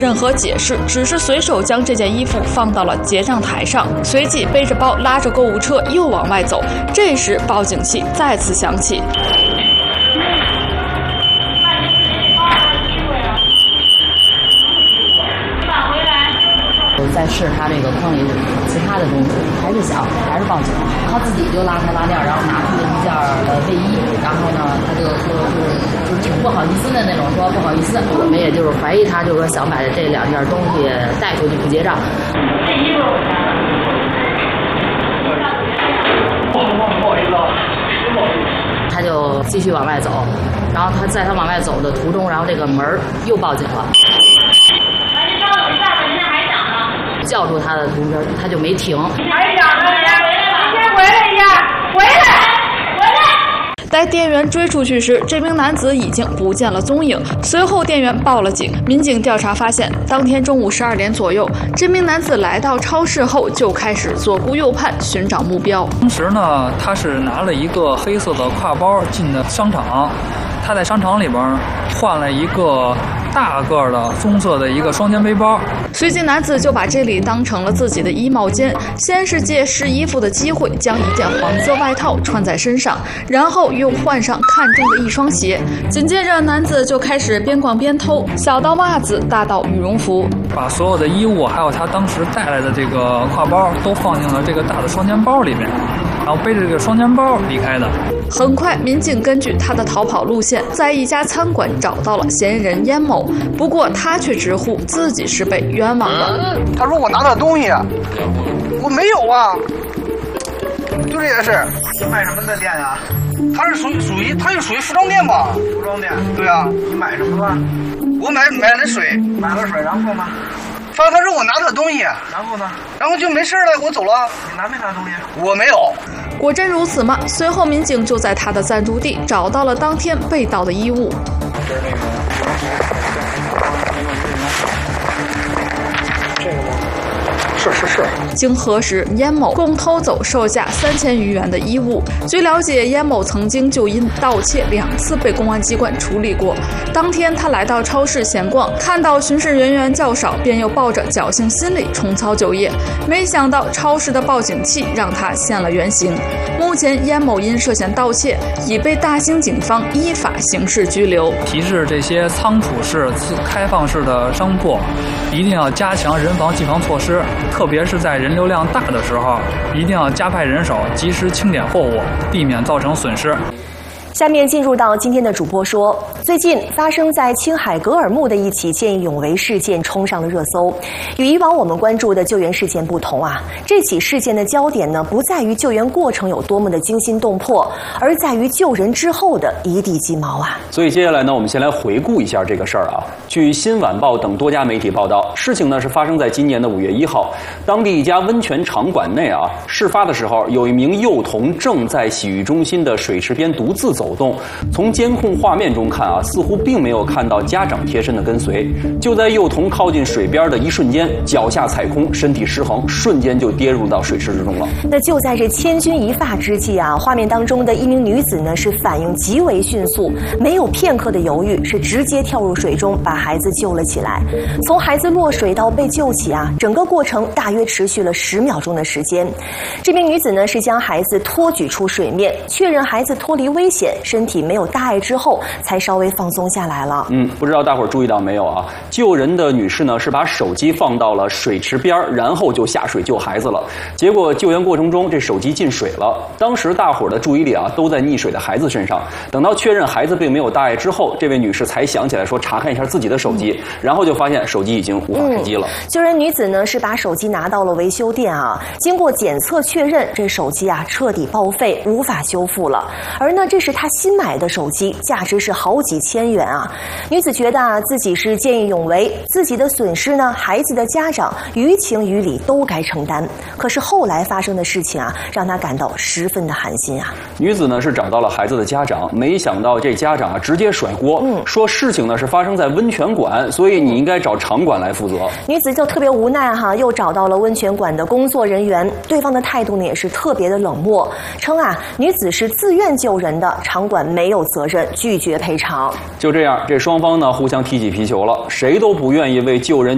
任何解释，只是随手将这件衣服放到了结账台上，随即背着包拉着购物车又往外走。这时报警器再次响起。 在试他这个筐里其他的东西，还是想还是报警，他自己就拉开拉链，然后拿出了一件卫衣，然后呢，他就说就是挺不好意思的那种，说不好意思，我们也就是怀疑他，就是说想把这2件东西带出去不结账。这衣服他就继续往外走，然后他往外走的途中，然后这个门又报警了。叫住他的同志，他就没停。还想着你先回来一下，回来！ 待店员追出去时，这名男子已经不见了踪影。随后，店员报了警。民警调查发现，当天中午12点左右，这名男子来到超市后就开始左顾右盼，寻找目标。 当时呢，他是拿了一个黑色的挎包进的商场，他在商场里边换了一个大个的棕色的一个双肩背包。 随即男子就把这里当成了自己的衣帽间，先是借试衣服的机会将一件黄色外套穿在身上，然后又换上看中的一双鞋。紧接着男子就开始边逛边偷，小到袜子，大到羽绒服， 把所有的衣物还有他当时带来的这个挎包都放进了这个大的双肩包里面，然后背着这个双肩包离开的。 很快，民警根据他的逃跑路线，在一家餐馆找到了嫌疑人燕某。不过他却直呼自己是被冤枉的。 他说我拿他东西，我没有啊，就这件事。 卖什么的店啊？ 他是属于服装店吧？ 服装店。 对啊。 你买什么了？ 我买了水。 买了水，然后呢？ 他说我拿他东西， 然后呢？ 然后就没事了，我走了。 你拿没拿东西？ 我没有。 果真如此吗？随后民警就在他的暂住地找到了当天被盗的衣物。 这是那个这个吗？是。 经核实，燕某共偷走售价3000余元的衣物。据了解，燕某曾经就因盗窃2次被公安机关处理过。当天他来到超市闲逛，看到巡视人员较少，便又抱着侥幸心理重操旧业。没想到超市的报警器让他现了原形。目前，燕某因涉嫌盗窃，已被大兴警方依法刑事拘留。 提示这些仓储式、开放式的商铺，一定要加强人防技防措施，特别是在人流量大的时候，一定要加派人手，及时清点货物，避免造成损失。 下面进入到今天的主播说，最近发生在青海格尔木的一起见义勇为事件冲上了热搜。与以往我们关注的救援事件不同啊，这起事件的焦点呢，不在于救援过程有多么的惊心动魄，而在于救人之后的一地鸡毛啊。 所以接下来呢，我们先来回顾一下这个事儿啊。据新晚报等多家媒体报道，事情呢是发生在今年的5月1号，当地一家温泉场馆内啊，事发的时候有一名幼童正在洗浴中心的水池边独自走动，从监控画面中看啊，似乎并没有看到家长贴身的跟随。就在幼童靠近水边的一瞬间，脚下踩空，身体失衡，瞬间就跌入到水池之中了。 那就在这千钧一发之际啊，画面当中的一名女子呢是反应极为迅速，没有片刻的犹豫，是直接跳入水中把孩子救了起来。从孩子落水到被救起啊，整个过程大约持续了10秒钟的时间。这名女子呢是将孩子托举出水面，确认孩子脱离危险，身体没有大碍之后，才稍微放松下来了。 不知道大伙儿注意到没有啊？救人的女士呢是把手机放到了水池边，然后就下水救孩子了。结果救援过程中，这手机进水了。当时大伙儿的注意力啊都在溺水的孩子身上。等到确认孩子并没有大碍之后，这位女士才想起来说查看一下自己的手机，然后就发现手机已经无法开机了。 救人女子呢是把手机拿到了维修店啊，经过检测确认，这手机啊彻底报废，无法修复了。而呢，这是她新买的手机，价值是好几千元啊。女子觉得啊自己是见义勇为，自己的损失呢，孩子的家长于情于理都该承担。可是后来发生的事情啊，让她感到十分的寒心啊。 女子呢是找到了孩子的家长，没想到这家长啊直接甩锅，说事情呢是发生在温泉馆，所以你应该找场馆来负责。 女子就特别无奈哈，又找到了温泉馆的工作人员，对方的态度呢也是特别的冷漠，称啊女子是自愿救人的，场馆没有责任，拒绝赔偿。 就这样，这双方呢互相踢起皮球了，谁都不愿意为救人